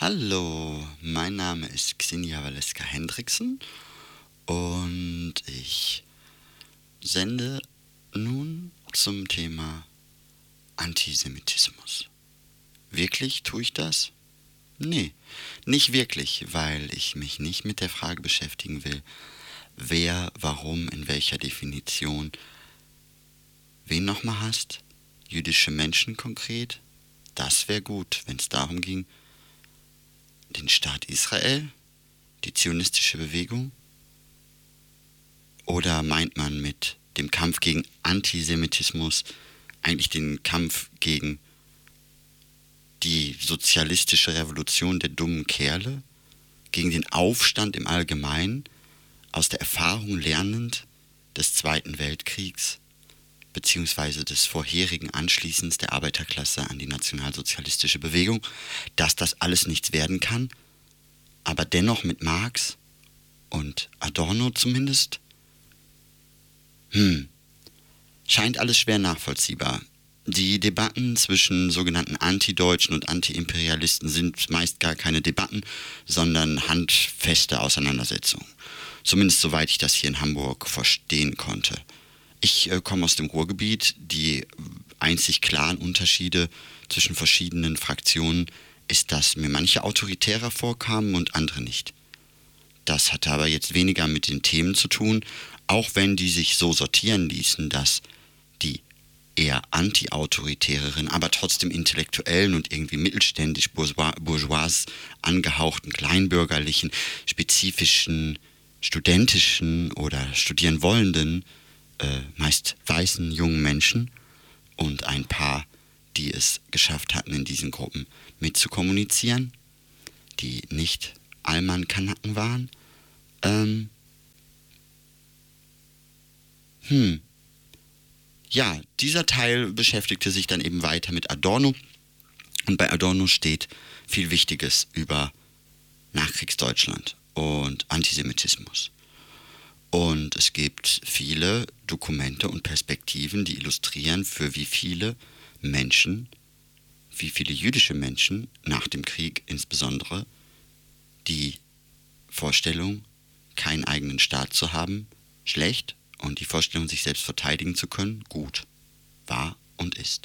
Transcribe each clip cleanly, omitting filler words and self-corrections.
Hallo, mein Name ist Xenia Valeska Hendriksen und ich sende nun zum Thema Antisemitismus. Wirklich tue ich das? Nee, nicht wirklich, weil ich mich nicht mit der Frage beschäftigen will, wer, warum, in welcher Definition. Wen nochmal hasst? Jüdische Menschen konkret? Das wäre gut, wenn es darum ging, den Staat Israel, die zionistische Bewegung? Oder meint man mit dem Kampf gegen Antisemitismus eigentlich den Kampf gegen die sozialistische Revolution der dummen Kerle, gegen den Aufstand im Allgemeinen, aus der Erfahrung lernend des Zweiten Weltkriegs, beziehungsweise des vorherigen Anschließens der Arbeiterklasse an die nationalsozialistische Bewegung, dass das alles nichts werden kann, aber dennoch mit Marx und Adorno zumindest? Scheint alles schwer nachvollziehbar. Die Debatten zwischen sogenannten Antideutschen und Antiimperialisten sind meist gar keine Debatten, sondern handfeste Auseinandersetzungen. Zumindest soweit ich das hier in Hamburg verstehen konnte. Ich komme aus dem Ruhrgebiet. Die einzig klaren Unterschiede zwischen verschiedenen Fraktionen ist, dass mir manche autoritärer vorkamen und andere nicht. Das hatte aber jetzt weniger mit den Themen zu tun, auch wenn die sich so sortieren ließen, dass die eher anti-autoritäreren, aber trotzdem intellektuellen und irgendwie mittelständisch-bourgeois angehauchten, kleinbürgerlichen, spezifischen, studentischen oder studieren wollenden, meist weißen jungen Menschen und ein paar, die es geschafft hatten, in diesen Gruppen mitzukommunizieren, die nicht Allmann-Kanaken waren. Ja, dieser Teil beschäftigte sich dann eben weiter mit Adorno. Und bei Adorno steht viel Wichtiges über Nachkriegsdeutschland und Antisemitismus. Und es gibt viele Dokumente und Perspektiven, die illustrieren, für wie viele Menschen, wie viele jüdische Menschen nach dem Krieg insbesondere, die Vorstellung, keinen eigenen Staat zu haben, schlecht, und die Vorstellung, sich selbst verteidigen zu können, gut, war und ist.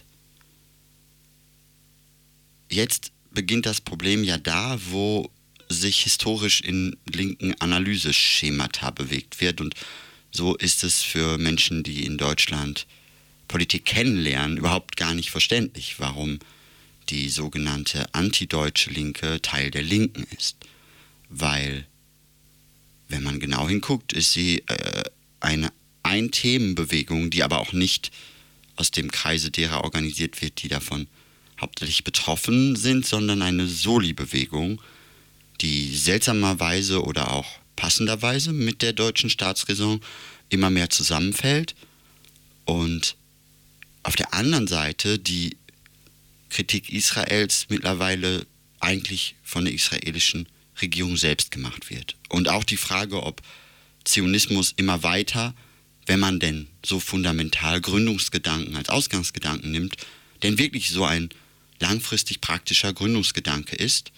Jetzt beginnt das Problem ja da, wo sich historisch in linken Analyseschemata bewegt wird, und so ist es für Menschen, die in Deutschland Politik kennenlernen, überhaupt gar nicht verständlich, warum die sogenannte antideutsche Linke Teil der Linken ist. Weil, wenn man genau hinguckt, ist sie eine Ein-Themen-Bewegung, die aber auch nicht aus dem Kreise derer organisiert wird, die davon hauptsächlich betroffen sind, sondern eine Soli-Bewegung, die seltsamerweise oder auch passenderweise mit der deutschen Staatsräson immer mehr zusammenfällt, und auf der anderen Seite die Kritik Israels mittlerweile eigentlich von der israelischen Regierung selbst gemacht wird. Und auch die Frage, ob Zionismus immer weiter, wenn man denn so fundamental Gründungsgedanken als Ausgangsgedanken nimmt, denn wirklich so ein langfristig praktischer Gründungsgedanke ist.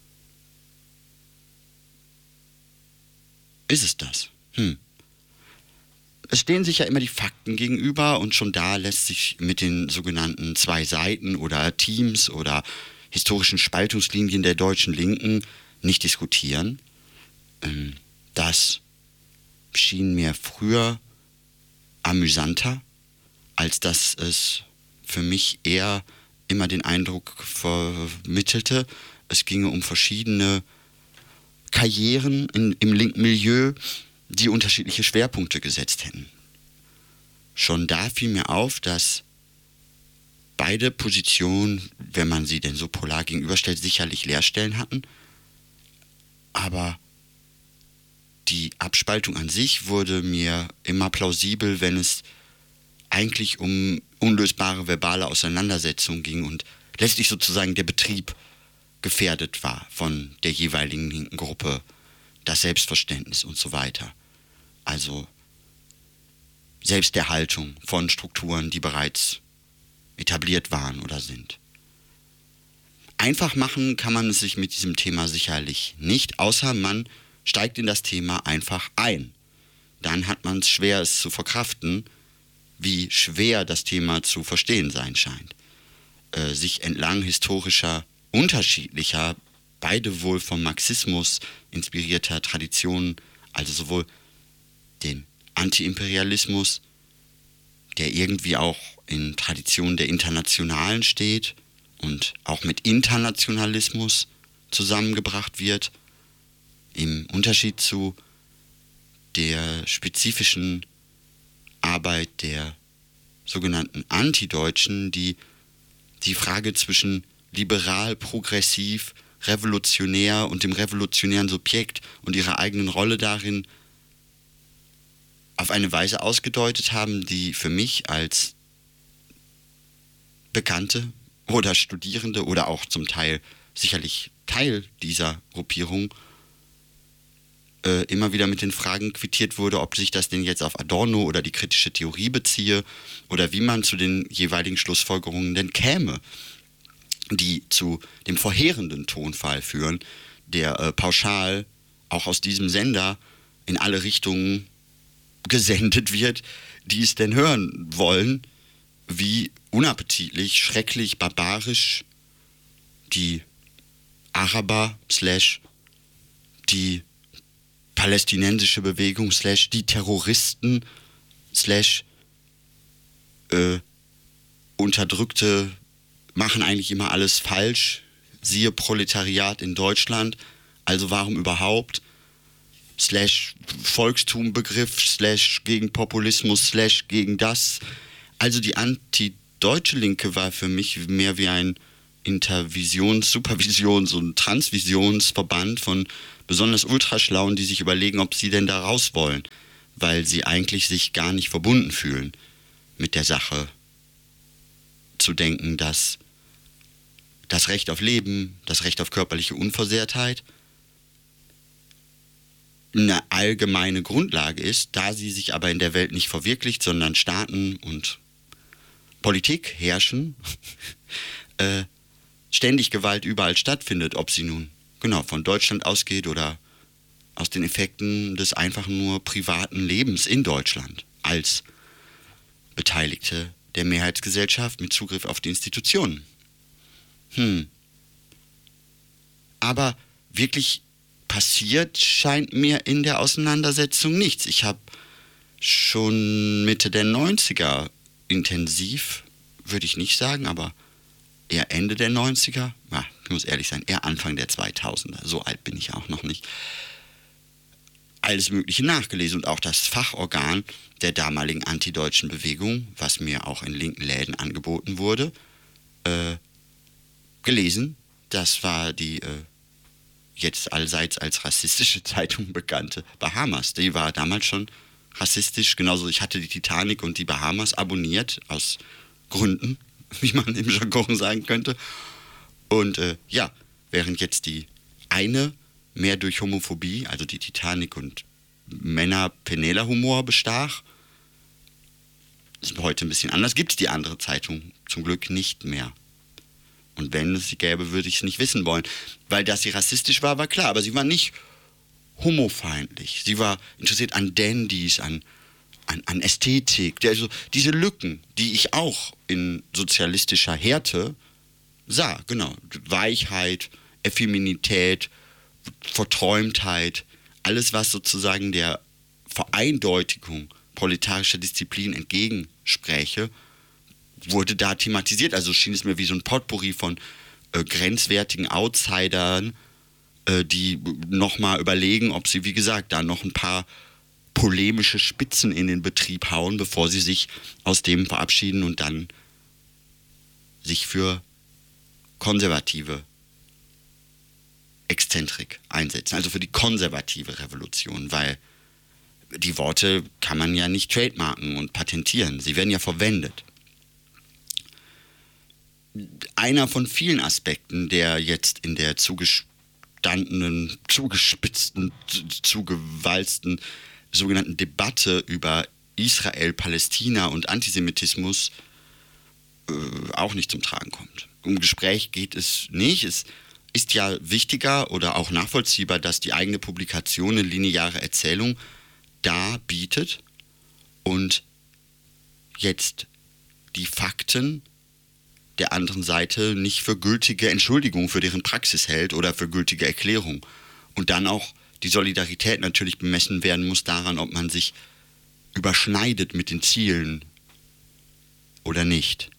Ist es das? Es stehen sich ja immer die Fakten gegenüber, und schon da lässt sich mit den sogenannten zwei Seiten oder Teams oder historischen Spaltungslinien der deutschen Linken nicht diskutieren. Das schien mir früher amüsanter, als dass es für mich eher immer den Eindruck vermittelte, es ginge um verschiedene Karrieren im linken Milieu, die unterschiedliche Schwerpunkte gesetzt hätten. Schon da fiel mir auf, dass beide Positionen, wenn man sie denn so polar gegenüberstellt, sicherlich Leerstellen hatten, aber die Abspaltung an sich wurde mir immer plausibel, wenn es eigentlich um unlösbare verbale Auseinandersetzungen ging und letztlich sozusagen der Betrieb gefährdet war von der jeweiligen linken Gruppe, das Selbstverständnis und so weiter. Also Selbsterhaltung von Strukturen, die bereits etabliert waren oder sind. einfach machen kann man es sich mit diesem Thema sicherlich nicht, außer man steigt in das Thema einfach ein. Dann hat man es schwer, es zu verkraften, wie schwer das Thema zu verstehen sein scheint. Sich entlang historischer, unterschiedlicher, beide wohl vom Marxismus inspirierter Traditionen, also sowohl den Antiimperialismus, der irgendwie auch in Traditionen der Internationalen steht und auch mit Internationalismus zusammengebracht wird, im Unterschied zu der spezifischen Arbeit der sogenannten Antideutschen, die die Frage zwischen liberal, progressiv, revolutionär und dem revolutionären Subjekt und ihrer eigenen Rolle darin auf eine Weise ausgedeutet haben, die für mich als Bekannte oder Studierende oder auch zum Teil sicherlich Teil dieser Gruppierung immer wieder mit den Fragen quittiert wurde, ob sich das denn jetzt auf Adorno oder die kritische Theorie beziehe oder wie man zu den jeweiligen Schlussfolgerungen denn käme, die zu dem verheerenden Tonfall führen, der pauschal auch aus diesem Sender in alle Richtungen gesendet wird, die es denn hören wollen, wie unappetitlich, schrecklich, barbarisch die Araber / die palästinensische Bewegung / die Terroristen / Unterdrückte machen eigentlich immer alles falsch, siehe Proletariat in Deutschland, also warum überhaupt, / Volkstumbegriff, / gegen Populismus, / gegen das. Also die antideutsche Linke war für mich mehr wie ein Supervisions- und Transvisionsverband von besonders Ultraschlauen, die sich überlegen, ob sie denn da raus wollen, weil sie eigentlich sich gar nicht verbunden fühlen mit der Sache. Zu denken, dass das Recht auf Leben, das Recht auf körperliche Unversehrtheit eine allgemeine Grundlage ist, da sie sich aber in der Welt nicht verwirklicht, sondern Staaten und Politik herrschen, ständig Gewalt überall stattfindet, ob sie nun von Deutschland ausgeht oder aus den Effekten des einfach nur privaten Lebens in Deutschland als Beteiligte der Mehrheitsgesellschaft mit Zugriff auf die Institutionen. Aber wirklich passiert scheint mir in der Auseinandersetzung nichts. Ich habe schon Mitte der 90er intensiv, würde ich nicht sagen, aber eher Ende der 90er, ich muss ehrlich sein, eher Anfang der 2000er, so alt bin ich auch noch nicht, alles Mögliche nachgelesen und auch das Fachorgan der damaligen antideutschen Bewegung, was mir auch in linken Läden angeboten wurde, gelesen. Das war die jetzt allseits als rassistische Zeitung bekannte Bahamas. Die war damals schon rassistisch, genauso ich hatte die Titanic und die Bahamas abonniert, aus Gründen, wie man im Jargon sagen könnte. Und während jetzt die eine mehr durch Homophobie, also die Titanic und Männer-Penela-Humor bestach, ist heute ein bisschen anders, gibt es die andere Zeitung zum Glück nicht mehr. Und wenn es sie gäbe, würde ich es nicht wissen wollen. Weil, dass sie rassistisch war, war klar, aber sie war nicht homofeindlich. Sie war interessiert an Dandys, an Ästhetik. Also diese Lücken, die ich auch in sozialistischer Härte sah, Weichheit, Effeminität, Verträumtheit, alles, was sozusagen der Vereindeutigung proletarischer Disziplin entgegenspräche, wurde da thematisiert. Also schien es mir wie so ein Potpourri von grenzwertigen Outsidern, die nochmal überlegen, ob sie, wie gesagt, da noch ein paar polemische Spitzen in den Betrieb hauen, bevor sie sich aus dem verabschieden und dann sich für konservative Exzentrik einsetzen, also für die konservative Revolution, weil die Worte kann man ja nicht trademarken und patentieren, sie werden ja verwendet. Einer von vielen Aspekten, der jetzt in der zugespitzten, zugewalzten sogenannten Debatte über Israel, Palästina und Antisemitismus auch nicht zum Tragen kommt. um Gespräch geht es nicht. Es ist ja wichtiger oder auch nachvollziehbar, dass die eigene Publikation eine lineare Erzählung darbietet und jetzt die Fakten der anderen Seite nicht für gültige Entschuldigung für deren Praxis hält oder für gültige Erklärung. Und dann auch die Solidarität natürlich bemessen werden muss daran, ob man sich überschneidet mit den Zielen oder nicht.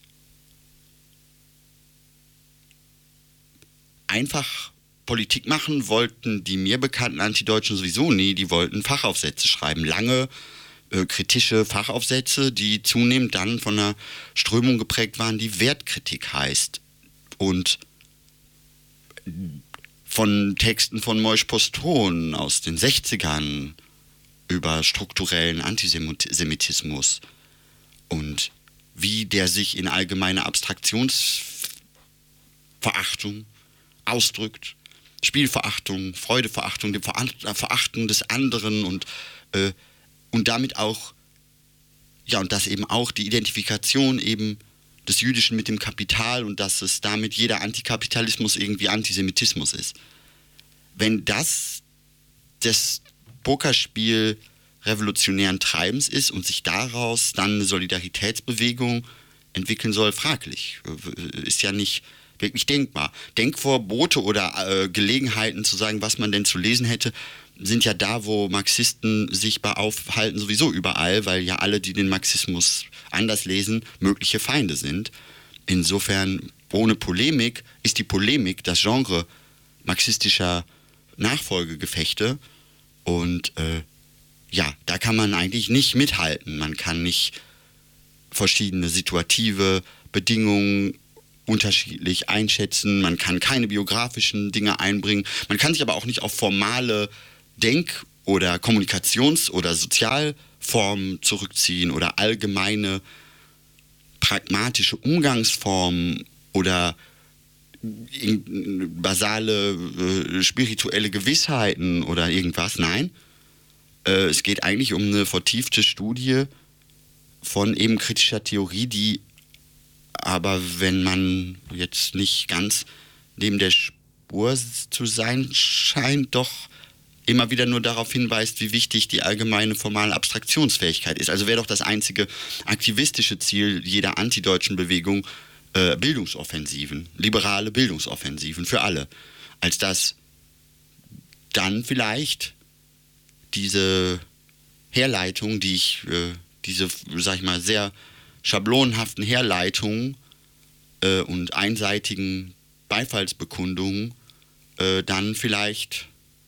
Einfach Politik machen wollten die mir bekannten Antideutschen sowieso nie. Die wollten Fachaufsätze schreiben. Lange, kritische Fachaufsätze, die zunehmend dann von einer Strömung geprägt waren, die Wertkritik heißt. Und von Texten von Moïse Postone aus den 60ern über strukturellen Antisemitismus und wie der sich in allgemeiner Abstraktionsverachtung ausdrückt. Spielverachtung, Freudeverachtung, die Verachtung des anderen und damit auch, ja, und dass eben auch die Identifikation eben des Jüdischen mit dem Kapital und dass es damit jeder Antikapitalismus irgendwie Antisemitismus ist. Wenn das Pokerspiel revolutionären Treibens ist und sich daraus dann eine Solidaritätsbewegung entwickeln soll, fraglich. Ist ja nicht wirklich denkbar. Denkverbote oder Gelegenheiten zu sagen, was man denn zu lesen hätte, sind ja da, wo Marxisten sich aufhalten, sowieso überall, weil ja alle, die den Marxismus anders lesen, mögliche Feinde sind. Insofern, ohne Polemik, ist die Polemik das Genre marxistischer Nachfolgegefechte und ja, da kann man eigentlich nicht mithalten. Man kann nicht verschiedene situative Bedingungen unterschiedlich einschätzen, man kann keine biografischen Dinge einbringen, man kann sich aber auch nicht auf formale Denk- oder Kommunikations- oder Sozialformen zurückziehen oder allgemeine pragmatische Umgangsformen oder basale spirituelle Gewissheiten oder irgendwas. Nein, es geht eigentlich um eine vertiefte Studie von eben kritischer Theorie, die aber, wenn man jetzt nicht ganz neben der Spur zu sein scheint, doch immer wieder nur darauf hinweist, wie wichtig die allgemeine formale Abstraktionsfähigkeit ist. Also wäre doch das einzige aktivistische Ziel jeder antideutschen Bewegung Bildungsoffensiven, liberale Bildungsoffensiven für alle. Als dass dann vielleicht diese Herleitung, diese, sag ich mal, sehr schablonenhaften Herleitungen und einseitigen Beifallsbekundungen dann vielleicht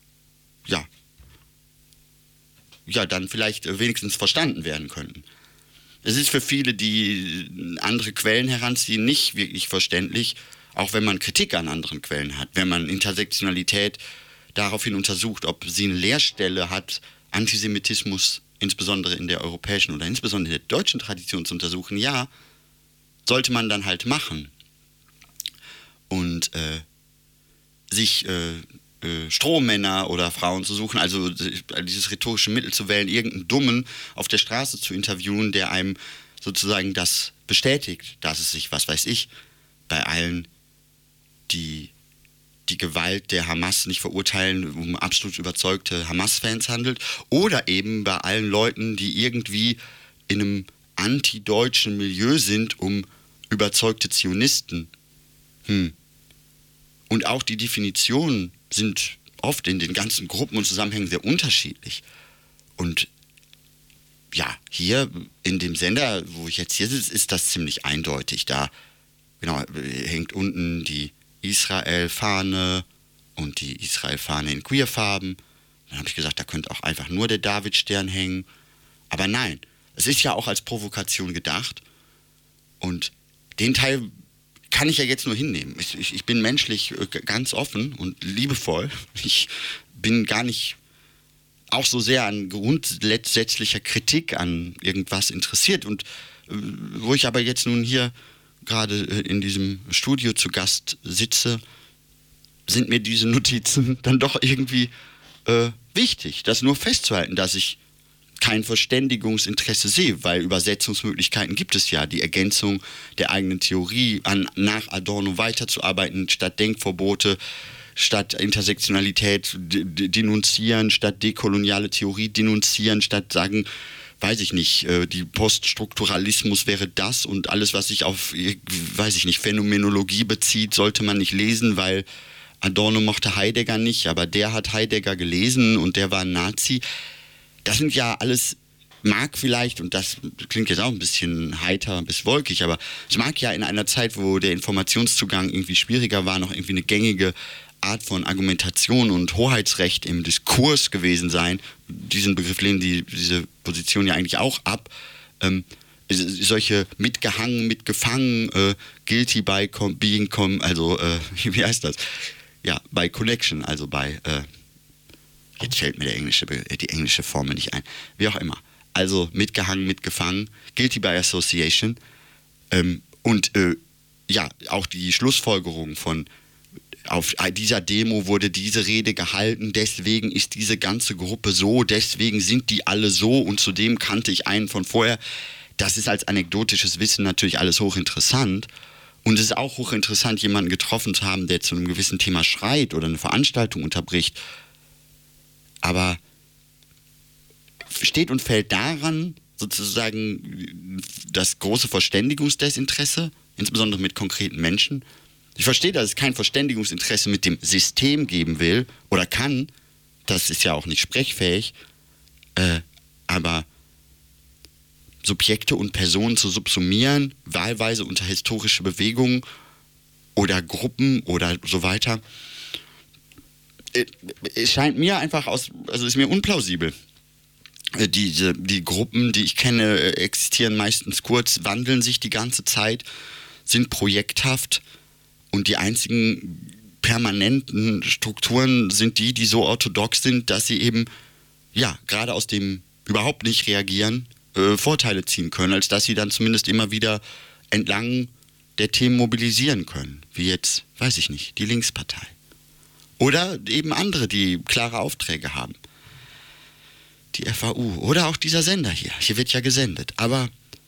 dann vielleicht wenigstens verstanden werden könnten. Es ist für viele, die andere Quellen heranziehen, nicht wirklich verständlich, auch wenn man Kritik an anderen Quellen hat, wenn man Intersektionalität daraufhin untersucht, ob sie eine Leerstelle hat, Antisemitismus insbesondere in der europäischen oder insbesondere in der deutschen Tradition zu untersuchen, ja, sollte man dann halt machen. Und sich Strohmänner oder Frauen zu suchen, also dieses rhetorische Mittel zu wählen, irgendeinen Dummen auf der Straße zu interviewen, der einem sozusagen das bestätigt, dass es sich, was weiß ich, bei allen, die die Gewalt der Hamas nicht verurteilen, um absolut überzeugte Hamas-Fans handelt, oder eben bei allen Leuten, die irgendwie in einem antideutschen Milieu sind, um überzeugte Zionisten. Und auch die Definitionen sind oft in den ganzen Gruppen und Zusammenhängen sehr unterschiedlich. Und ja, hier in dem Sender, wo ich jetzt hier sitze, ist das ziemlich eindeutig. Da hängt unten die Israel-Fahne und die Israel-Fahne in Queerfarben. Dann habe ich gesagt, da könnte auch einfach nur der Davidstern hängen. Aber nein, es ist ja auch als Provokation gedacht. Und den Teil kann ich ja jetzt nur hinnehmen. Ich bin menschlich ganz offen und liebevoll. Ich bin gar nicht auch so sehr an grundsätzlicher Kritik an irgendwas interessiert. Und wo ich aber jetzt nun hier gerade in diesem Studio zu Gast sitze, sind mir diese Notizen dann doch irgendwie wichtig, das nur festzuhalten, dass ich kein Verständigungsinteresse sehe, weil Übersetzungsmöglichkeiten gibt es ja. Die Ergänzung der eigenen Theorie, nach Adorno weiterzuarbeiten, statt Denkverbote, statt Intersektionalität denunzieren, statt dekoloniale Theorie denunzieren, statt sagen, weiß ich nicht, die Poststrukturalismus wäre das und alles, was sich auf, weiß ich nicht, Phänomenologie bezieht, sollte man nicht lesen, weil Adorno mochte Heidegger nicht, aber der hat Heidegger gelesen und der war ein Nazi. Das sind ja alles, mag vielleicht, und das klingt jetzt auch ein bisschen heiter, ein bisschen wolkig, aber es mag ja in einer Zeit, wo der Informationszugang irgendwie schwieriger war, noch irgendwie eine gängige Art von Argumentation und Hoheitsrecht im Diskurs gewesen sein. Diesen Begriff lehnen diese Position ja eigentlich auch ab. Solche mitgehangen, mitgefangen, guilty by being, also wie heißt das? Ja, by connection, also bei, jetzt fällt mir die englische Formel nicht ein, wie auch immer. Also mitgehangen, mitgefangen, guilty by association. Und ja, auch die Schlussfolgerung von, auf dieser Demo wurde diese Rede gehalten, deswegen ist diese ganze Gruppe so, deswegen sind die alle so und zudem kannte ich einen von vorher. Das ist als anekdotisches Wissen natürlich alles hochinteressant. Und es ist auch hochinteressant, jemanden getroffen zu haben, der zu einem gewissen Thema schreit oder eine Veranstaltung unterbricht. Aber steht und fällt daran sozusagen das große Verständigungsdesinteresse, insbesondere mit konkreten Menschen. Ich verstehe, dass es kein Verständigungsinteresse mit dem System geben will oder kann. Das ist ja auch nicht sprechfähig. Aber Subjekte und Personen zu subsumieren, wahlweise unter historische Bewegungen oder Gruppen oder so weiter, es scheint mir einfach also ist mir unplausibel. Die Gruppen, die ich kenne, existieren meistens kurz, wandeln sich die ganze Zeit, sind projekthaft und die einzigen permanenten Strukturen sind die so orthodox sind, dass sie eben, ja, gerade aus dem überhaupt nicht reagieren, Vorteile ziehen können, als dass sie dann zumindest immer wieder entlang der Themen mobilisieren können. Wie jetzt, weiß ich nicht, die Linkspartei. Oder eben andere, die klare Aufträge haben. Die FAU. Oder auch dieser Sender hier. Hier wird ja gesendet. Aber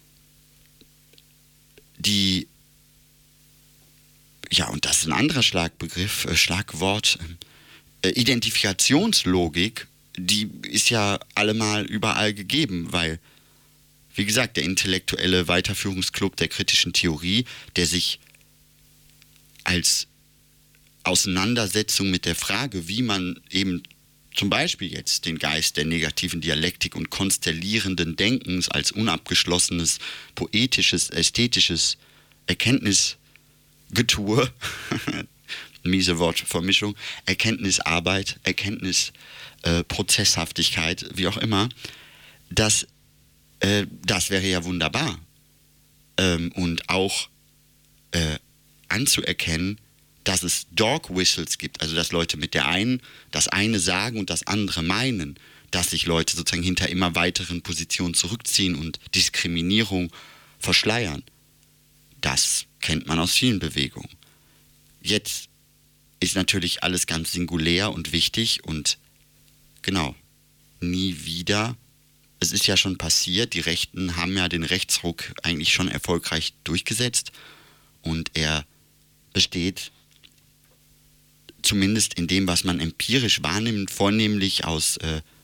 ja, und das ist ein anderer Schlagwort, Identifikationslogik, die ist ja allemal überall gegeben, weil, wie gesagt, der intellektuelle Weiterführungsclub der kritischen Theorie, der sich als Auseinandersetzung mit der Frage, wie man eben zum Beispiel jetzt den Geist der negativen Dialektik und konstellierenden Denkens als unabgeschlossenes, poetisches, ästhetisches Erkenntnisgetue, miese Wortvermischung, Erkenntnisarbeit, Prozesshaftigkeit, wie auch immer, das wäre ja wunderbar. Und auch anzuerkennen, dass es Dog Whistles gibt, also dass Leute mit das eine sagen und das andere meinen, dass sich Leute sozusagen hinter immer weiteren Positionen zurückziehen und Diskriminierung verschleiern. Das kennt man aus vielen Bewegungen. Jetzt ist natürlich alles ganz singulär und wichtig und genau, nie wieder. Es ist ja schon passiert, die Rechten haben ja den Rechtsruck eigentlich schon erfolgreich durchgesetzt und er besteht zumindest in dem, was man empirisch wahrnimmt, vornehmlich aus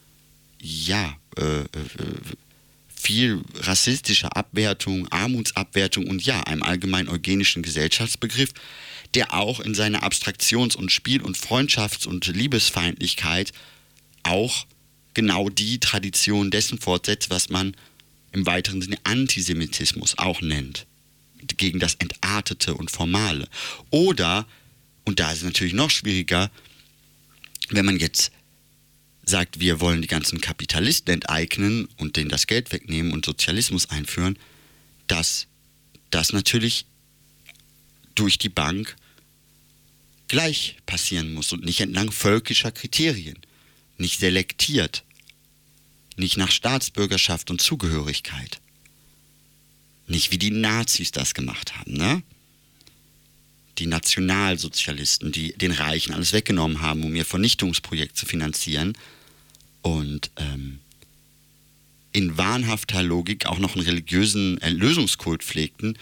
viel rassistischer Abwertung, Armutsabwertung und ja, einem allgemein eugenischen Gesellschaftsbegriff, der auch in seiner Abstraktions- und Spiel- und Freundschafts- und Liebesfeindlichkeit auch genau die Tradition dessen fortsetzt, was man im weiteren Sinne Antisemitismus auch nennt, gegen das Entartete und Formale. Oder, und da ist es natürlich noch schwieriger, wenn man jetzt sagt, wir wollen die ganzen Kapitalisten enteignen und denen das Geld wegnehmen und Sozialismus einführen, dass das natürlich durch die Bank gleich passieren muss und nicht entlang völkischer Kriterien, nicht selektiert, nicht nach Staatsbürgerschaft und Zugehörigkeit, nicht wie die Nazis das gemacht haben, ne? Die Nationalsozialisten, die den Reichen alles weggenommen haben, um ihr Vernichtungsprojekt zu finanzieren. Und in wahnhafter Logik auch noch einen religiösen Erlösungskult pflegten,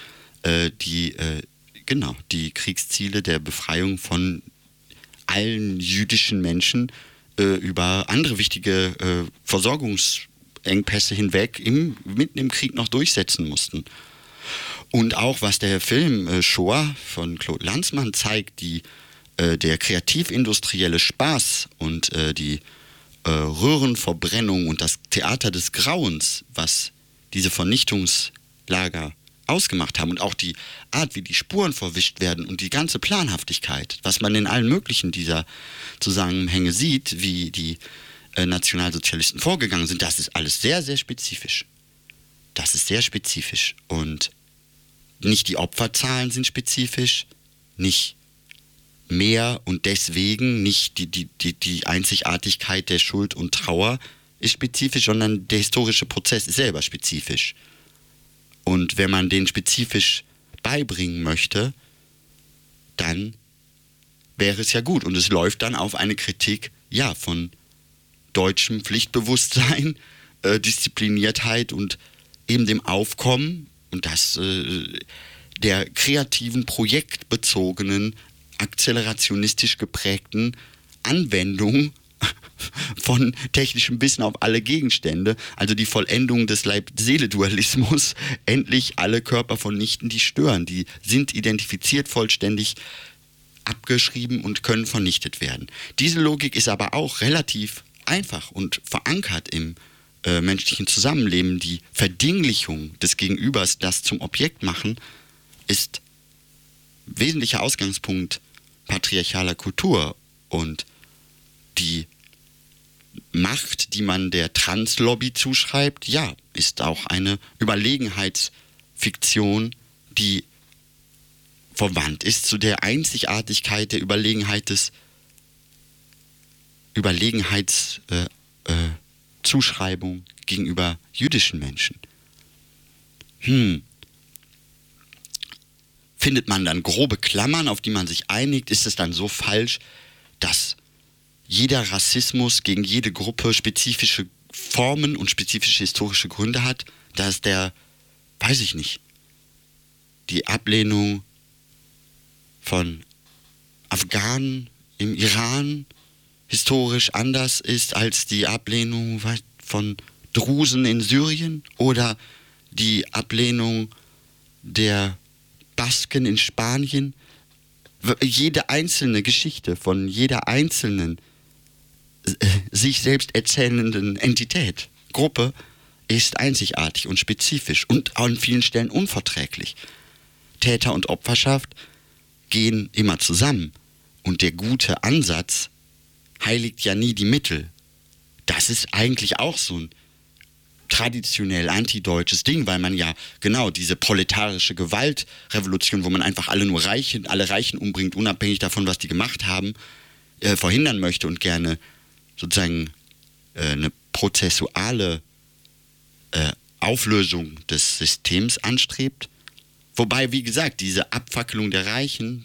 die Kriegsziele der Befreiung von allen jüdischen Menschen über andere wichtige Versorgungsengpässe hinweg mitten im Krieg noch durchsetzen mussten. Und auch was der Film Shoah von Claude Lanzmann zeigt, der kreativ-industrielle Spaß und die Röhrenverbrennung und das Theater des Grauens, was diese Vernichtungslager ausgemacht haben und auch die Art, wie die Spuren verwischt werden und die ganze Planhaftigkeit, was man in allen möglichen dieser Zusammenhänge sieht, wie die Nationalsozialisten vorgegangen sind, das ist alles sehr, sehr spezifisch. Das ist sehr spezifisch und nicht die Opferzahlen sind spezifisch, nicht mehr und deswegen nicht die Einzigartigkeit der Schuld und Trauer ist spezifisch, sondern der historische Prozess ist selber spezifisch. Und wenn man den spezifisch beibringen möchte, dann wäre es ja gut. Und es läuft dann auf eine Kritik, ja, von deutschem Pflichtbewusstsein, Diszipliniertheit und eben dem Aufkommen und das der kreativen, projektbezogenen, akzelerationistisch geprägten Anwendung von technischem Wissen auf alle Gegenstände, also die Vollendung des Leib-Seele-Dualismus, endlich alle Körper vernichten, die stören. Die sind identifiziert, vollständig abgeschrieben und können vernichtet werden. Diese Logik ist aber auch relativ einfach und verankert im menschlichen Zusammenleben. Die Verdinglichung des Gegenübers, das zum Objekt machen, ist wesentlicher Ausgangspunkt patriarchaler Kultur und die Macht, die man der Translobby zuschreibt, ja, ist auch eine Überlegenheitsfiktion, die verwandt ist zu der Einzigartigkeit der Überlegenheitszuschreibung gegenüber jüdischen Menschen. Findet man dann grobe Klammern, auf die man sich einigt? Ist es dann so falsch, dass jeder Rassismus gegen jede Gruppe spezifische Formen und spezifische historische Gründe hat? Dass die Ablehnung von Afghanen im Iran historisch anders ist als die Ablehnung von Drusen in Syrien oder die Ablehnung der Basken in Spanien. Jede einzelne Geschichte von jeder einzelnen sich selbst erzählenden Entität, Gruppe, ist einzigartig und spezifisch und an vielen Stellen unverträglich. Täter und Opferschaft gehen immer zusammen und der gute Ansatz heiligt ja nie die Mittel. Das ist eigentlich auch so ein traditionell antideutsches Ding, weil man ja genau diese proletarische Gewaltrevolution, wo man einfach alle Reichen umbringt, unabhängig davon, was die gemacht haben, verhindern möchte und gerne sozusagen eine prozessuale Auflösung des Systems anstrebt. Wobei, wie gesagt, diese Abfackelung der Reichen,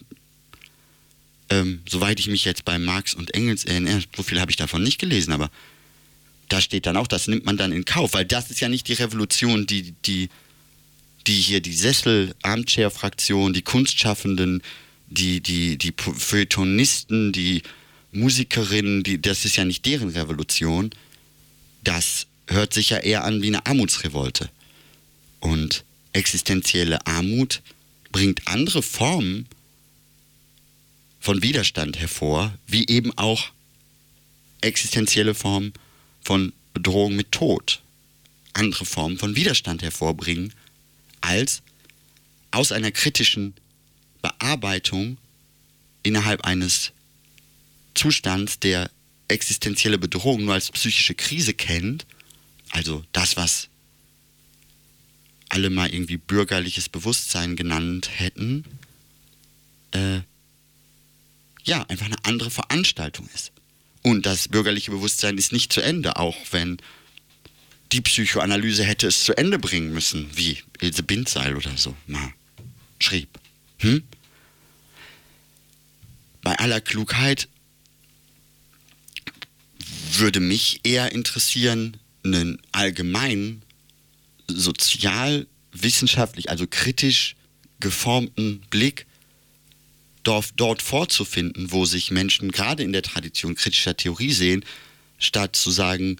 soweit ich mich jetzt bei Marx und Engels erinnere, so viel habe ich davon nicht gelesen, aber da steht dann auch, das nimmt man dann in Kauf, weil das ist ja nicht die Revolution, die hier die Sessel-Armchair-Fraktion, die Kunstschaffenden, die Feuilletonisten, die Musikerinnen, das ist ja nicht deren Revolution. Das hört sich ja eher an wie eine Armutsrevolte. Und existenzielle Armut bringt andere Formen von Widerstand hervor, wie eben auch existenzielle Formen von Bedrohung mit Tod, andere Formen von Widerstand hervorbringen, als aus einer kritischen Bearbeitung innerhalb eines Zustands, der existenzielle Bedrohung nur als psychische Krise kennt, also das, was alle mal irgendwie bürgerliches Bewusstsein genannt hätten, einfach eine andere Veranstaltung ist. Und das bürgerliche Bewusstsein ist nicht zu Ende, auch wenn die Psychoanalyse hätte es zu Ende bringen müssen, wie Ilse Bindseil oder so mal schrieb. Bei aller Klugheit würde mich eher interessieren, einen allgemeinen, sozialwissenschaftlich, also kritisch geformten Blick dort vorzufinden, wo sich Menschen gerade in der Tradition kritischer Theorie sehen, statt zu sagen,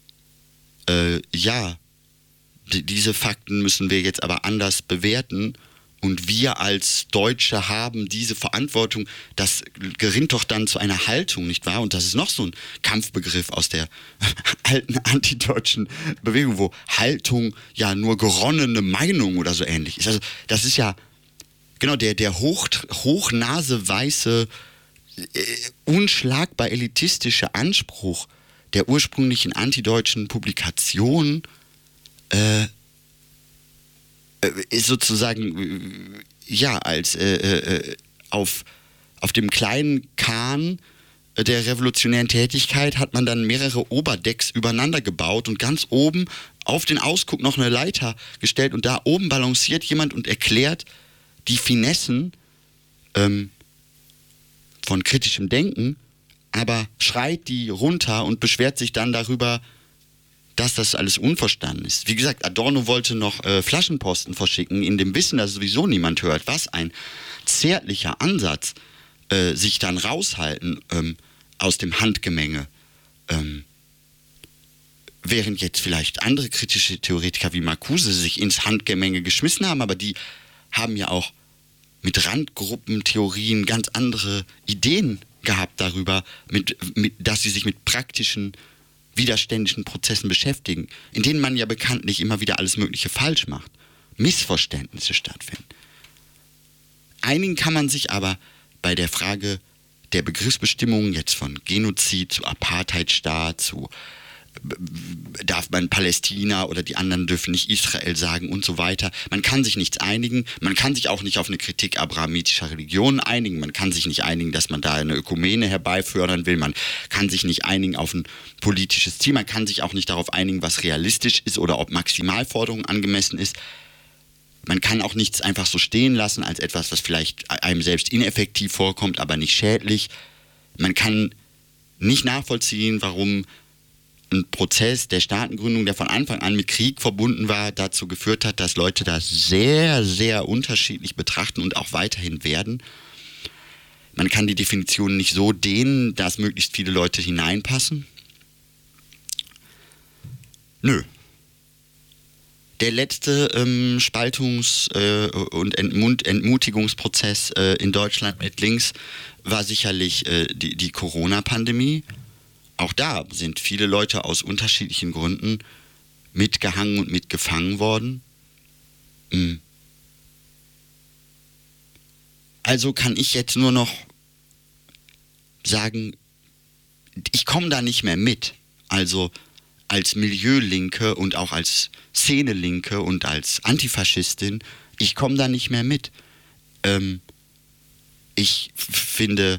diese Fakten müssen wir jetzt aber anders bewerten und wir als Deutsche haben diese Verantwortung, das gerinnt doch dann zu einer Haltung, nicht wahr? Und das ist noch so ein Kampfbegriff aus der alten antideutschen Bewegung, wo Haltung ja nur geronnene Meinung oder so ähnlich ist. Also das ist ja genau der hochnaseweiße, unschlagbar elitistische Anspruch der ursprünglichen antideutschen Publikation ist sozusagen als auf dem kleinen Kahn der revolutionären Tätigkeit hat man dann mehrere Oberdecks übereinander gebaut und ganz oben auf den Ausguck noch eine Leiter gestellt und da oben balanciert jemand und erklärt die Finessen von kritischem Denken, aber schreit die runter und beschwert sich dann darüber, dass das alles unverstanden ist. Wie gesagt, Adorno wollte noch Flaschenposten verschicken, in dem Wissen, dass sowieso niemand hört. Was ein zärtlicher Ansatz, sich dann raushalten aus dem Handgemenge. Während jetzt vielleicht andere kritische Theoretiker wie Marcuse sich ins Handgemenge geschmissen haben, aber die haben ja auch mit Randgruppentheorien ganz andere Ideen gehabt darüber, dass sie sich mit praktischen, widerständischen Prozessen beschäftigen, in denen man ja bekanntlich immer wieder alles Mögliche falsch macht, Missverständnisse stattfinden. Einigen kann man sich aber bei der Frage der Begriffsbestimmung jetzt von Genozid zu Apartheidstaat zu darf man Palästina oder die anderen dürfen nicht Israel sagen und so weiter. Man kann sich nichts einigen. Man kann sich auch nicht auf eine Kritik abrahamitischer Religionen einigen. Man kann sich nicht einigen, dass man da eine Ökumene herbeifördern will. Man kann sich nicht einigen auf ein politisches Ziel. Man kann sich auch nicht darauf einigen, was realistisch ist oder ob Maximalforderung angemessen ist. Man kann auch nichts einfach so stehen lassen als etwas, was vielleicht einem selbst ineffektiv vorkommt, aber nicht schädlich. Man kann nicht nachvollziehen, warum ein Prozess der Staatengründung, der von Anfang an mit Krieg verbunden war, dazu geführt hat, dass Leute das sehr, sehr unterschiedlich betrachten und auch weiterhin werden. Man kann die Definition nicht so dehnen, dass möglichst viele Leute hineinpassen. Nö. Der letzte Spaltungs- und Entmutigungsprozess in Deutschland mit links war sicherlich die Corona-Pandemie. Auch da sind viele Leute aus unterschiedlichen Gründen mitgehangen und mitgefangen worden. Also kann ich jetzt nur noch sagen, ich komme da nicht mehr mit. Also als Milieulinke und auch als Szene-Linke und als Antifaschistin, ich komme da nicht mehr mit. Ich finde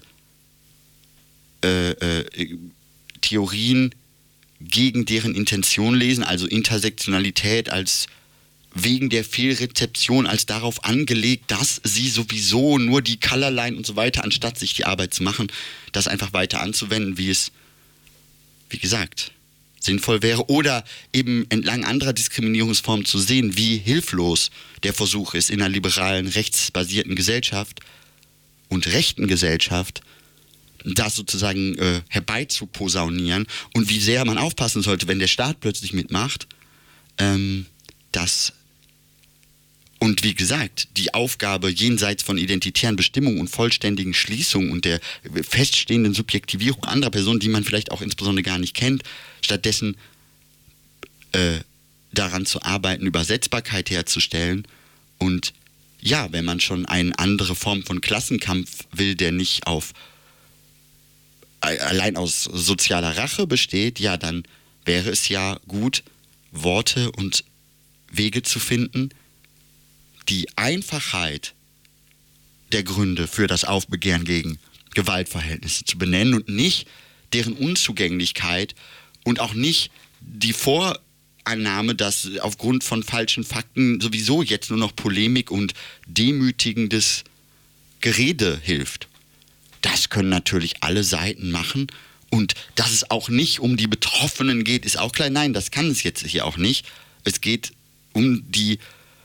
Theorien gegen deren Intention lesen, also Intersektionalität als wegen der Fehlrezeption als darauf angelegt, dass sie sowieso nur die Colorline und so weiter, anstatt sich die Arbeit zu machen, das einfach weiter anzuwenden, wie es, wie gesagt, sinnvoll wäre. Oder eben entlang anderer Diskriminierungsformen zu sehen, wie hilflos der Versuch ist, in einer liberalen, rechtsbasierten Gesellschaft und rechten Gesellschaft das sozusagen herbeizuposaunieren und wie sehr man aufpassen sollte, wenn der Staat plötzlich mitmacht, und wie gesagt, die Aufgabe jenseits von identitären Bestimmungen und vollständigen Schließungen und der feststehenden Subjektivierung anderer Personen, die man vielleicht auch insbesondere gar nicht kennt, stattdessen daran zu arbeiten, Übersetzbarkeit herzustellen. Und ja, wenn man schon eine andere Form von Klassenkampf will, der nicht allein aus sozialer Rache besteht, ja, dann wäre es ja gut, Worte und Wege zu finden, die Einfachheit der Gründe für das Aufbegehren gegen Gewaltverhältnisse zu benennen und nicht deren Unzugänglichkeit und auch nicht die Vorannahme, dass aufgrund von falschen Fakten sowieso jetzt nur noch Polemik und demütigendes Gerede hilft. Das können natürlich alle Seiten machen Und dass es auch nicht um die Betroffenen geht, ist auch klar. Nein, das kann es jetzt hier auch nicht. Es geht um die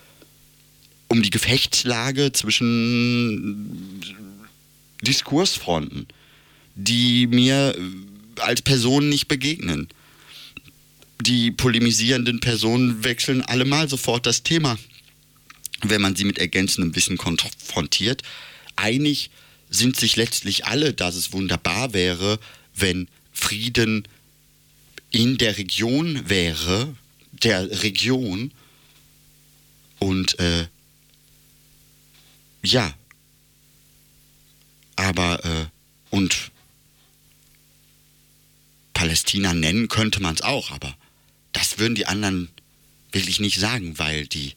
Gefechtslage zwischen Diskursfronten, die mir als Person nicht begegnen. Die polemisierenden Personen wechseln allemal sofort das Thema, wenn man sie mit ergänzendem Wissen konfrontiert. Einig sind sich letztlich alle, dass es wunderbar wäre, wenn Frieden in der Region wäre, und und Palästina nennen könnte man es auch, aber das würden die anderen wirklich nicht sagen, weil die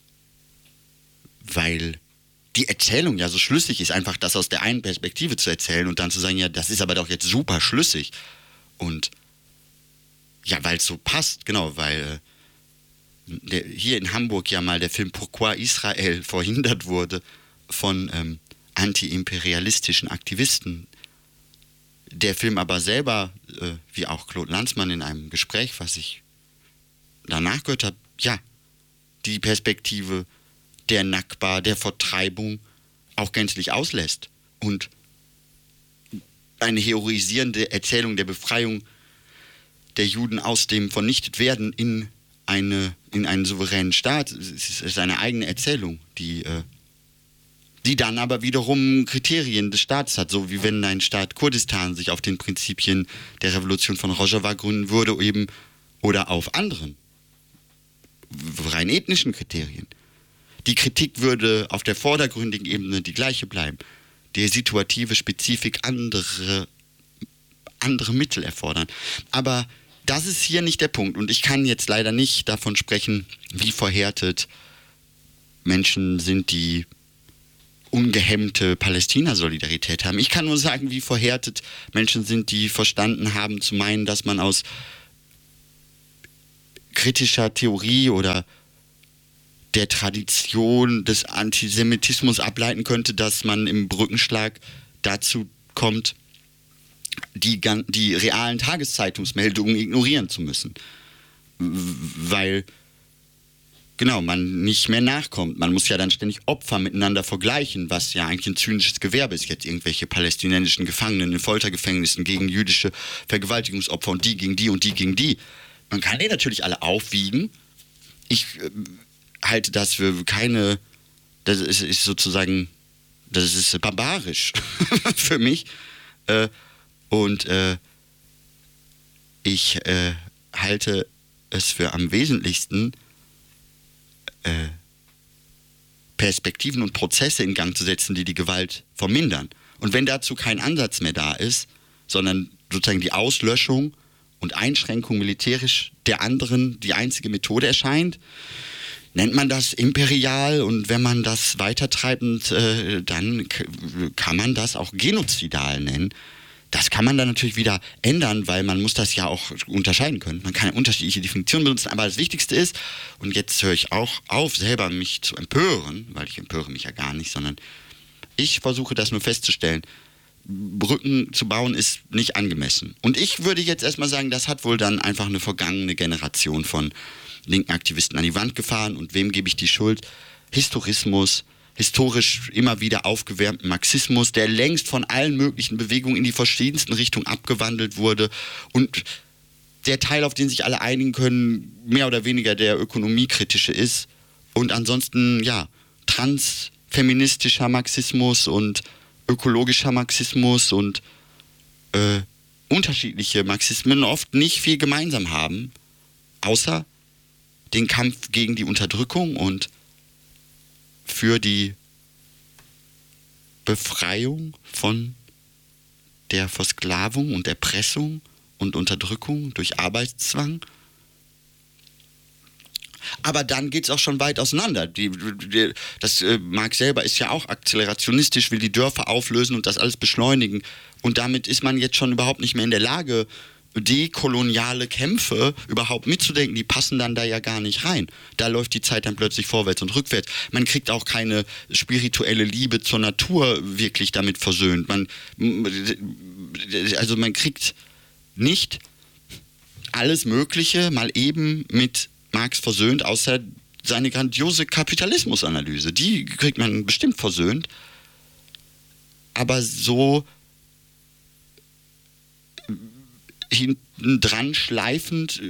Erzählung ja so schlüssig ist, einfach das aus der einen Perspektive zu erzählen und dann zu sagen, ja, das ist aber doch jetzt super schlüssig. Und ja, weil es so passt, genau, weil hier in Hamburg ja mal der Film Pourquoi Israel verhindert wurde von anti-imperialistischen Aktivisten. Der Film aber selber, wie auch Claude Lanzmann in einem Gespräch, was ich danach gehört habe, ja, die Perspektive der Nakba, der Vertreibung auch gänzlich auslässt und eine heroisierende Erzählung der Befreiung der Juden aus dem Vernichtetwerden in einen souveränen Staat. Es ist eine eigene Erzählung, die dann aber wiederum Kriterien des Staates hat, so wie wenn ein Staat Kurdistan sich auf den Prinzipien der Revolution von Rojava gründen würde eben, oder auf anderen, rein ethnischen Kriterien. Die Kritik würde auf der vordergründigen Ebene die gleiche bleiben. Die situative Spezifik andere Mittel erfordern. Aber das ist hier nicht der Punkt. Und ich kann jetzt leider nicht davon sprechen, wie verhärtet Menschen sind, die ungehemmte Palästina-Solidarität haben. Ich kann nur sagen, wie verhärtet Menschen sind, die verstanden haben zu meinen, dass man aus kritischer Theorie oder der Tradition des Antisemitismus ableiten könnte, dass man im Brückenschlag dazu kommt, die realen Tageszeitungsmeldungen ignorieren zu müssen. Weil, genau, man nicht mehr nachkommt. Man muss ja dann ständig Opfer miteinander vergleichen, was ja eigentlich ein zynisches Gewerbe ist. Jetzt irgendwelche palästinensischen Gefangenen in Foltergefängnissen gegen jüdische Vergewaltigungsopfer und die gegen die und die gegen die. Man kann die natürlich alle aufwiegen. Ich halte das für das ist sozusagen, das ist barbarisch für mich. Und ich halte es für am wesentlichsten, Perspektiven und Prozesse in Gang zu setzen, die Gewalt vermindern. Und wenn dazu kein Ansatz mehr da ist, sondern sozusagen die Auslöschung und Einschränkung militärisch der anderen die einzige Methode erscheint, nennt man das imperial, und wenn man das weitertreibt, dann kann man das auch genozidal nennen. Das kann man dann natürlich wieder ändern, weil man muss das ja auch unterscheiden können. Man kann unterschiedliche Definitionen benutzen, aber das Wichtigste ist, und jetzt höre ich auch auf, selber mich zu empören, weil ich empöre mich ja gar nicht, sondern ich versuche das nur festzustellen. Brücken zu bauen ist nicht angemessen. Und ich würde jetzt erstmal sagen, das hat wohl dann einfach eine vergangene Generation von linken Aktivisten an die Wand gefahren. Und wem gebe ich die Schuld? Historismus, historisch immer wieder aufgewärmten Marxismus, der längst von allen möglichen Bewegungen in die verschiedensten Richtungen abgewandelt wurde, und der Teil, auf den sich alle einigen können, mehr oder weniger der ökonomiekritische ist. Und ansonsten, ja, transfeministischer Marxismus und ökologischer Marxismus und unterschiedliche Marxismen oft nicht viel gemeinsam haben, außer den Kampf gegen die Unterdrückung und für die Befreiung von der Versklavung und Erpressung und Unterdrückung durch Arbeitszwang. Aber dann geht es auch schon weit auseinander. Marx selber ist ja auch akzelerationistisch, will die Dörfer auflösen und das alles beschleunigen. Und damit ist man jetzt schon überhaupt nicht mehr in der Lage, dekoloniale Kämpfe überhaupt mitzudenken. Die passen dann da ja gar nicht rein. Da läuft die Zeit dann plötzlich vorwärts und rückwärts. Man kriegt auch keine spirituelle Liebe zur Natur wirklich damit versöhnt. Man kriegt nicht alles Mögliche mal eben mit Marx versöhnt, außer seine grandiose Kapitalismusanalyse. Die kriegt man bestimmt versöhnt. Aber so hinten dran schleifend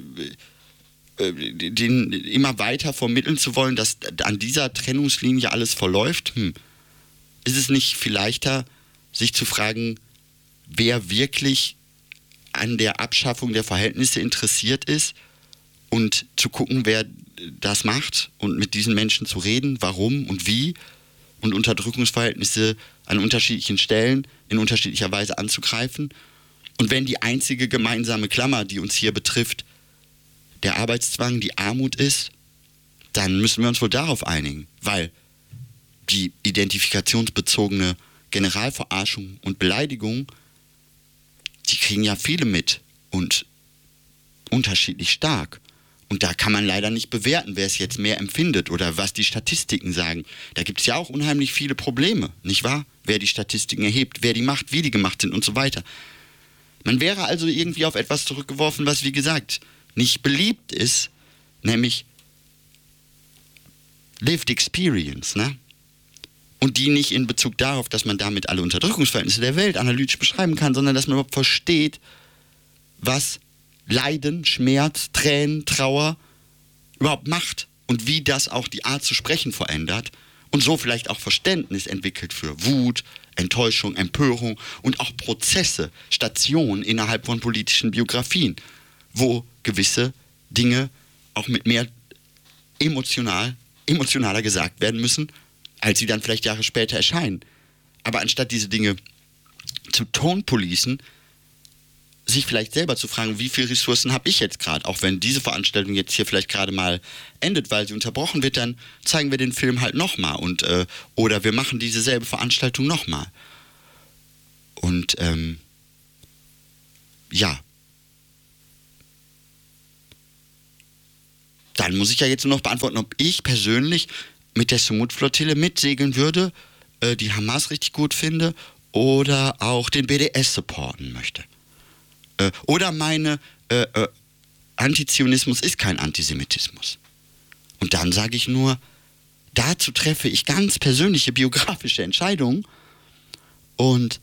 den immer weiter vermitteln zu wollen, dass an dieser Trennungslinie alles verläuft, ist es nicht viel leichter, sich zu fragen, wer wirklich an der Abschaffung der Verhältnisse interessiert ist und zu gucken, wer das macht und mit diesen Menschen zu reden, warum und wie und Unterdrückungsverhältnisse an unterschiedlichen Stellen in unterschiedlicher Weise anzugreifen. Und wenn die einzige gemeinsame Klammer, die uns hier betrifft, der Arbeitszwang, die Armut ist, dann müssen wir uns wohl darauf einigen, weil die identifikationsbezogene Generalverarschung und Beleidigung, die kriegen ja viele mit und unterschiedlich stark. Und da kann man leider nicht bewerten, wer es jetzt mehr empfindet oder was die Statistiken sagen. Da gibt es ja auch unheimlich viele Probleme, nicht wahr? Wer die Statistiken erhebt, wer die macht, wie die gemacht sind und so weiter. Man wäre also irgendwie auf etwas zurückgeworfen, was, wie gesagt, nicht beliebt ist, nämlich Lived Experience, ne? Und die nicht in Bezug darauf, dass man damit alle Unterdrückungsverhältnisse der Welt analytisch beschreiben kann, sondern dass man überhaupt versteht, was Leiden, Schmerz, Tränen, Trauer überhaupt macht und wie das auch die Art zu sprechen verändert und so vielleicht auch Verständnis entwickelt für Wut, Enttäuschung, Empörung und auch Prozesse, Stationen innerhalb von politischen Biografien, wo gewisse Dinge auch mit mehr emotionaler gesagt werden müssen, als sie dann vielleicht Jahre später erscheinen. Aber anstatt diese Dinge zu tonpolicen, sich vielleicht selber zu fragen, wie viele Ressourcen habe ich jetzt gerade, auch wenn diese Veranstaltung jetzt hier vielleicht gerade mal endet, weil sie unterbrochen wird, dann zeigen wir den Film halt nochmal oder wir machen diese selbe Veranstaltung nochmal. Und ja. Dann muss ich ja jetzt nur noch beantworten, ob ich persönlich mit der Sumut-Flottille mitsegeln würde, die Hamas richtig gut finde oder auch den BDS supporten möchte. Oder meine Antizionismus ist kein Antisemitismus. Und dann sage ich nur, dazu treffe ich ganz persönliche biografische Entscheidungen und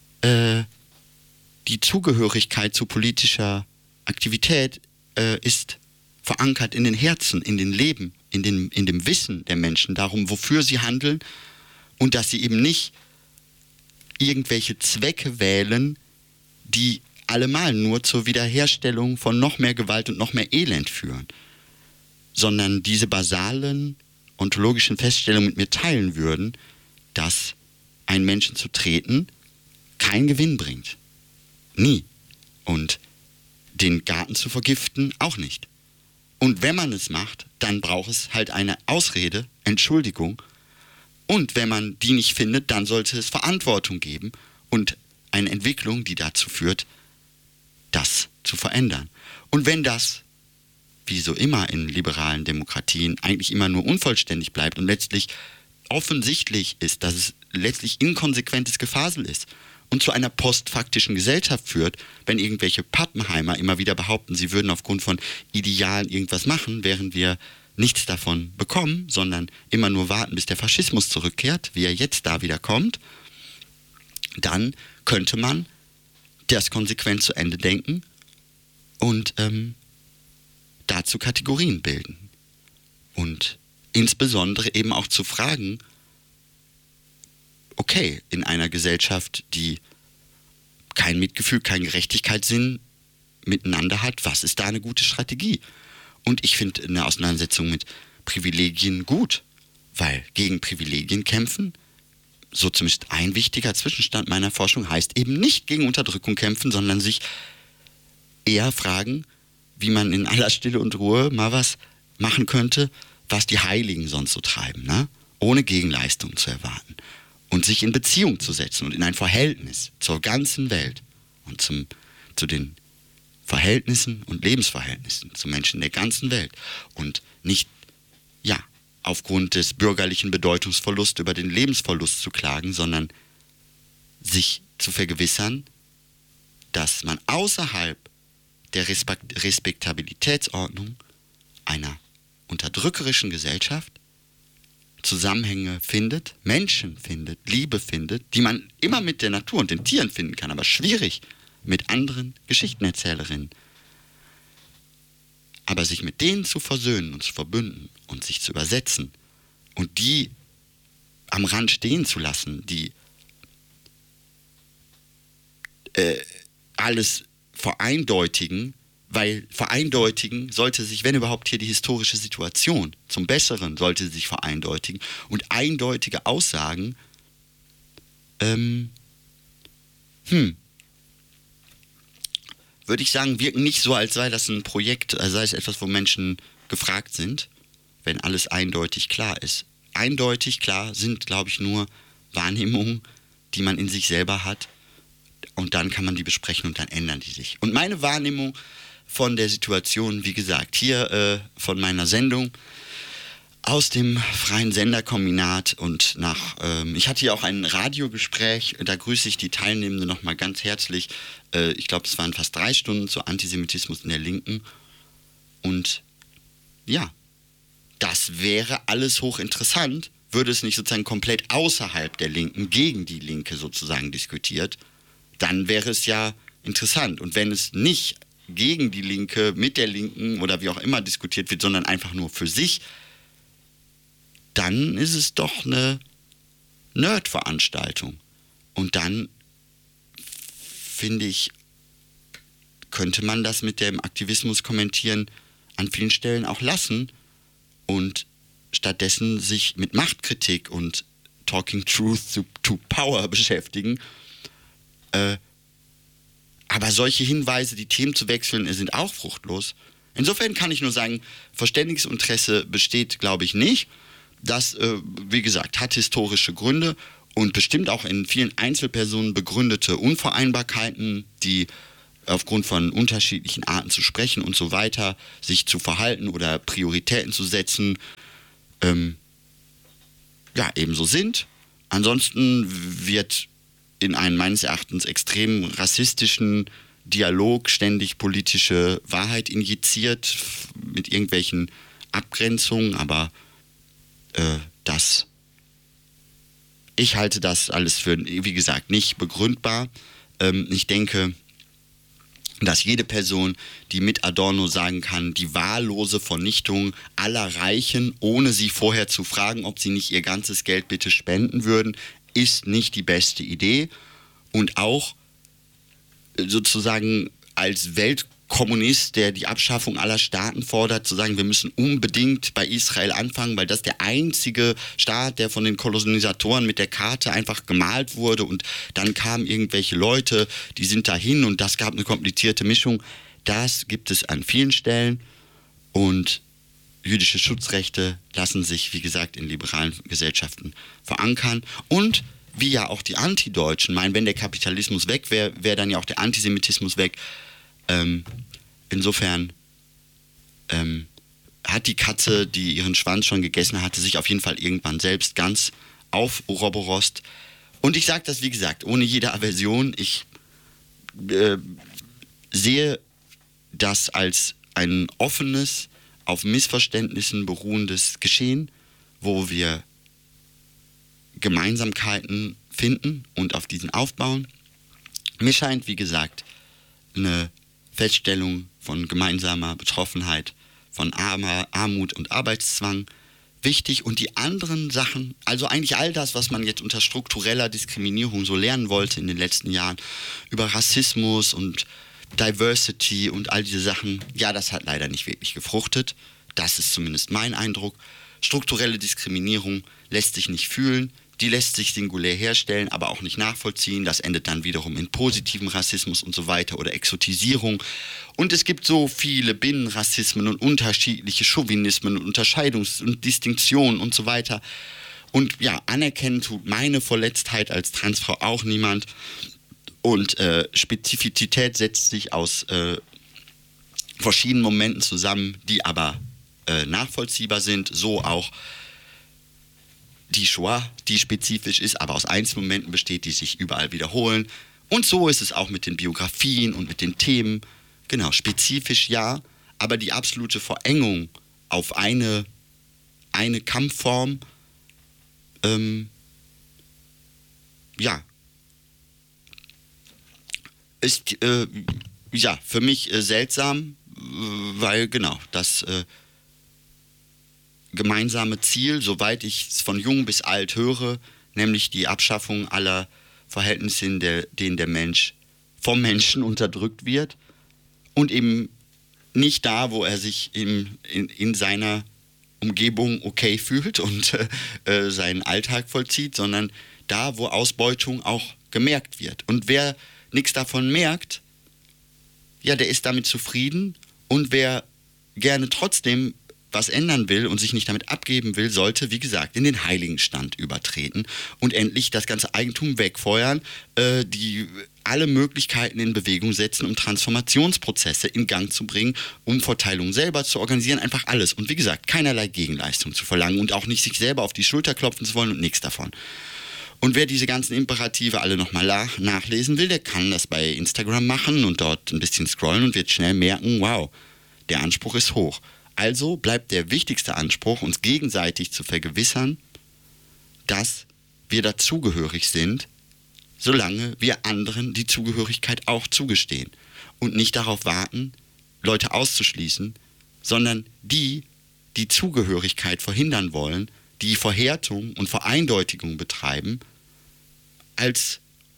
die Zugehörigkeit zu politischer Aktivität ist verankert in den Herzen, in den Leben, in dem Wissen der Menschen darum, wofür sie handeln und dass sie eben nicht irgendwelche Zwecke wählen, die allemal nur zur Wiederherstellung von noch mehr Gewalt und noch mehr Elend führen, sondern diese basalen ontologischen Feststellungen mit mir teilen würden, dass einen Menschen zu treten keinen Gewinn bringt. Nie. Und den Garten zu vergiften auch nicht. Und wenn man es macht, dann braucht es halt eine Ausrede, Entschuldigung. Und wenn man die nicht findet, dann sollte es Verantwortung geben und eine Entwicklung, die dazu führt, das zu verändern. Und wenn das, wie so immer in liberalen Demokratien, eigentlich immer nur unvollständig bleibt und letztlich offensichtlich ist, dass es letztlich inkonsequentes Gefasel ist und zu einer postfaktischen Gesellschaft führt, wenn irgendwelche Pappenheimer immer wieder behaupten, sie würden aufgrund von Idealen irgendwas machen, während wir nichts davon bekommen, sondern immer nur warten, bis der Faschismus zurückkehrt, wie er jetzt da wieder kommt, dann könnte man das konsequent zu Ende denken und dazu Kategorien bilden. Und insbesondere eben auch zu fragen, okay, in einer Gesellschaft, die kein Mitgefühl, keinen Gerechtigkeitssinn miteinander hat, was ist da eine gute Strategie? Und ich finde eine Auseinandersetzung mit Privilegien gut, weil gegen Privilegien kämpfen, so zumindest ein wichtiger Zwischenstand meiner Forschung, heißt eben nicht gegen Unterdrückung kämpfen, sondern sich eher fragen, wie man in aller Stille und Ruhe mal was machen könnte, was die Heiligen sonst so treiben, ne? Ohne Gegenleistung zu erwarten. Und sich in Beziehung zu setzen und in ein Verhältnis zur ganzen Welt und zu den Verhältnissen und Lebensverhältnissen zu Menschen der ganzen Welt und nicht, ja, aufgrund des bürgerlichen Bedeutungsverlusts über den Lebensverlust zu klagen, sondern sich zu vergewissern, dass man außerhalb der Respektabilitätsordnung einer unterdrückerischen Gesellschaft Zusammenhänge findet, Menschen findet, Liebe findet, die man immer mit der Natur und den Tieren finden kann, aber schwierig mit anderen Geschichtenerzählerinnen. Aber sich mit denen zu versöhnen und zu verbünden und sich zu übersetzen und die am Rand stehen zu lassen, die alles vereindeutigen, weil vereindeutigen sollte sich, wenn überhaupt, hier die historische Situation zum Besseren sollte sich vereindeutigen und eindeutige Aussagen würde ich sagen, wirken nicht so, als sei das ein Projekt, als sei es etwas, wo Menschen gefragt sind, wenn alles eindeutig klar ist. Eindeutig klar sind, glaube ich, nur Wahrnehmungen, die man in sich selber hat, und dann kann man die besprechen und dann ändern die sich. Und meine Wahrnehmung von der Situation, wie gesagt, hier von meiner Sendung aus dem Freien Senderkombinat und ich hatte ja auch ein Radiogespräch, da grüße ich die Teilnehmenden nochmal ganz herzlich. Ich glaube, es waren fast 3 Stunden zu Antisemitismus in der Linken. Und ja, das wäre alles hochinteressant, würde es nicht sozusagen komplett außerhalb der Linken, gegen die Linke sozusagen diskutiert, dann wäre es ja interessant. Und wenn es nicht gegen die Linke, mit der Linken oder wie auch immer diskutiert wird, sondern einfach nur für sich, dann ist es doch eine Nerd-Veranstaltung. Und dann, finde ich, könnte man das mit dem Aktivismus kommentieren an vielen Stellen auch lassen und stattdessen sich mit Machtkritik und Talking Truth to Power beschäftigen. Aber solche Hinweise, die Themen zu wechseln, sind auch fruchtlos. Insofern kann ich nur sagen, Verständigungsinteresse besteht, glaube ich, nicht. Das, wie gesagt, hat historische Gründe und bestimmt auch in vielen Einzelpersonen begründete Unvereinbarkeiten, die aufgrund von unterschiedlichen Arten zu sprechen und so weiter, sich zu verhalten oder Prioritäten zu setzen, ebenso sind. Ansonsten wird in einem meines Erachtens extrem rassistischen Dialog ständig politische Wahrheit injiziert mit irgendwelchen Abgrenzungen, aber ich halte das alles für, wie gesagt, nicht begründbar. Ich denke, dass jede Person, die mit Adorno sagen kann, die wahllose Vernichtung aller Reichen, ohne sie vorher zu fragen, ob sie nicht ihr ganzes Geld bitte spenden würden, ist nicht die beste Idee. Und auch sozusagen als Weltkommunist, der die Abschaffung aller Staaten fordert, zu sagen, wir müssen unbedingt bei Israel anfangen, weil das der einzige Staat, der von den Kolonisatoren mit der Karte einfach gemalt wurde und dann kamen irgendwelche Leute, die sind dahin und das gab eine komplizierte Mischung. Das gibt es an vielen Stellen und jüdische Schutzrechte lassen sich, wie gesagt, in liberalen Gesellschaften verankern und wie ja auch die Antideutschen meinen, wenn der Kapitalismus weg wäre, wäre dann ja auch der Antisemitismus weg. Insofern hat die Katze, die ihren Schwanz schon gegessen hatte, sich auf jeden Fall irgendwann selbst ganz auf Ouroboros. Und ich sage das, wie gesagt, ohne jede Aversion. Ich sehe das als ein offenes, auf Missverständnissen beruhendes Geschehen, wo wir Gemeinsamkeiten finden und auf diesen aufbauen. Mir scheint, wie gesagt, eine Feststellung von gemeinsamer Betroffenheit, von Armut und Arbeitszwang wichtig und die anderen Sachen, also eigentlich all das, was man jetzt unter struktureller Diskriminierung so lernen wollte in den letzten Jahren, über Rassismus und Diversity und all diese Sachen, ja, das hat leider nicht wirklich gefruchtet. Das ist zumindest mein Eindruck. Strukturelle Diskriminierung lässt sich nicht fühlen, die lässt sich singulär herstellen, aber auch nicht nachvollziehen. Das endet dann wiederum in positiven Rassismus und so weiter oder Exotisierung. Und es gibt so viele Binnenrassismen und unterschiedliche Chauvinismen und Unterscheidungs- und Distinktionen und so weiter. Und ja, anerkennen tut meine Verletztheit als Transfrau auch niemand. Und Spezifizität setzt sich aus verschiedenen Momenten zusammen, die aber nachvollziehbar sind. So auch die Shoah, die spezifisch ist, aber aus Einzelmomenten besteht, die sich überall wiederholen. Und so ist es auch mit den Biografien und mit den Themen Genau, spezifisch ja, aber die absolute Verengung auf eine Kampfform, ist für mich seltsam, weil genau das gemeinsame Ziel, soweit ich es von jung bis alt höre, nämlich die Abschaffung aller Verhältnisse, in denen der Mensch vom Menschen unterdrückt wird und eben nicht da, wo er sich in seiner Umgebung okay fühlt und seinen Alltag vollzieht, sondern da, wo Ausbeutung auch gemerkt wird. Und wer nichts davon merkt, ja, der ist damit zufrieden, und wer gerne trotzdem was ändern will und sich nicht damit abgeben will, sollte, wie gesagt, in den Heiligenstand übertreten und endlich das ganze Eigentum wegfeuern, die alle Möglichkeiten in Bewegung setzen, um Transformationsprozesse in Gang zu bringen, Umverteilung selber zu organisieren, einfach alles. Und wie gesagt, keinerlei Gegenleistung zu verlangen und auch nicht sich selber auf die Schulter klopfen zu wollen und nichts davon. Und wer diese ganzen Imperative alle nochmal nachlesen will, der kann das bei Instagram machen und dort ein bisschen scrollen und wird schnell merken, wow, der Anspruch ist hoch. Also bleibt der wichtigste Anspruch, uns gegenseitig zu vergewissern, dass wir dazugehörig sind, solange wir anderen die Zugehörigkeit auch zugestehen. Und nicht darauf warten, Leute auszuschließen, sondern die Zugehörigkeit verhindern wollen, die Verhärtung und Vereindeutigung betreiben, als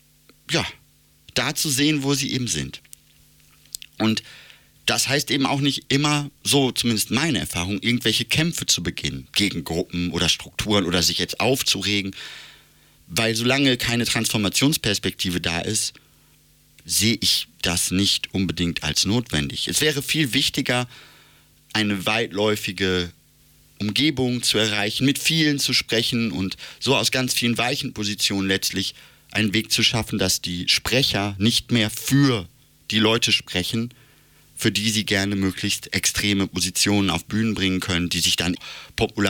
da zu sehen, wo sie eben sind. Und das heißt eben auch nicht immer, so zumindest meine Erfahrung, irgendwelche Kämpfe zu beginnen gegen Gruppen oder Strukturen oder sich jetzt aufzuregen, weil solange keine Transformationsperspektive da ist, sehe ich das nicht unbedingt als notwendig. Es wäre viel wichtiger, eine weitläufige Umgebung zu erreichen, mit vielen zu sprechen und so aus ganz vielen weichen Positionen letztlich einen Weg zu schaffen, dass die Sprecher nicht mehr für die Leute sprechen, für die sie gerne möglichst extreme Positionen auf Bühnen bringen können, die sich dann popular